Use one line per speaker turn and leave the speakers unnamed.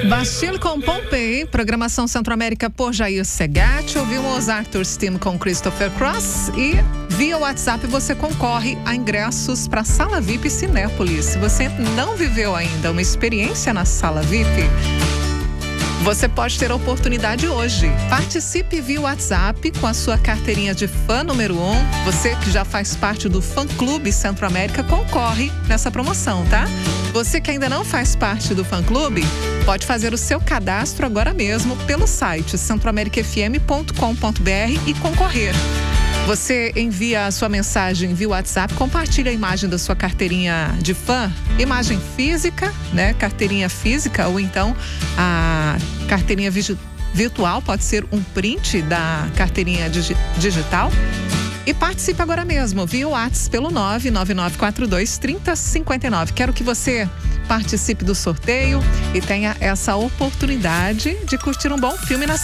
Bastille com Pompeii, programação Centro-América por Jair Segatti. Ouvimos Arthur Steam com Christopher Cross e via WhatsApp você concorre a ingressos para a Sala VIP Cinépolis. Se você não viveu ainda uma experiência na Sala VIP, você pode ter a oportunidade hoje. Participe via WhatsApp com a sua carteirinha de fã número 1. Você que já faz parte do fã-clube Centro-América concorre nessa promoção, tá? Você que ainda não faz parte do fã-clube, pode fazer o seu cadastro agora mesmo pelo site centroamericafm.com.br e concorrer. Você envia a sua mensagem via WhatsApp, compartilha a imagem da sua carteirinha de fã, imagem física, né? Carteirinha física ou então a carteirinha virtual, pode ser um print da carteirinha digital. E participe agora mesmo, via WhatsApp pelo 999423059. Quero que você participe do sorteio e tenha essa oportunidade de curtir um bom filme na